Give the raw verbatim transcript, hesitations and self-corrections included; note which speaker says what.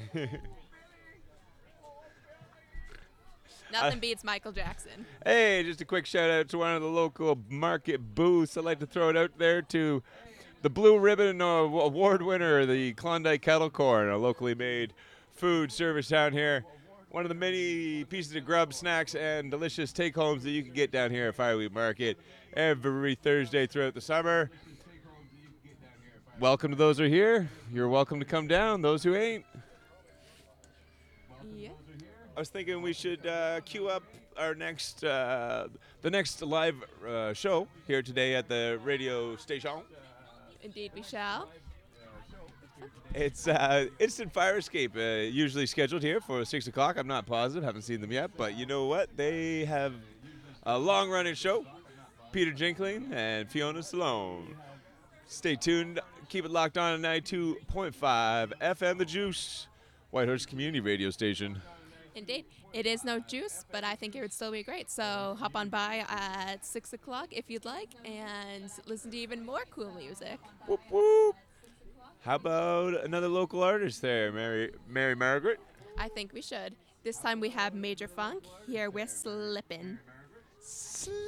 Speaker 1: Nothing beats Michael Jackson.
Speaker 2: Hey, just a quick shout out to one of the local market booths. I'd like to throw it out there to the Blue Ribbon uh, Award winner, the Klondike Kettle Corn, a locally made food service down here. One of the many pieces of grub, snacks, and delicious take homes that you can get down here at Fireweed Market every Thursday throughout the summer. Welcome to those who are here. You're welcome to come down. Those who ain't.
Speaker 1: Yeah.
Speaker 2: I was thinking we should uh, queue up our next, uh, the next live uh, show here today at the radio station.
Speaker 1: Indeed, we shall.
Speaker 2: It's uh, Instant Fire Escape, uh, usually scheduled here for six o'clock. I'm not positive, haven't seen them yet, but you know what? They have a long-running show. Peter Jinkling and Fiona Stallone. Stay tuned. Keep it locked on at ninety-two point five F M The Juice, Whitehorse Community Radio Station.
Speaker 1: Indeed. It is no juice, but I think it would still be great. So hop on by at six o'clock if you'd like and listen to even more cool music.
Speaker 2: Whoop, whoop. How about another local artist there, Mary Mary Margaret?
Speaker 1: I think we should. This time we have Major Funk here with Slippin'.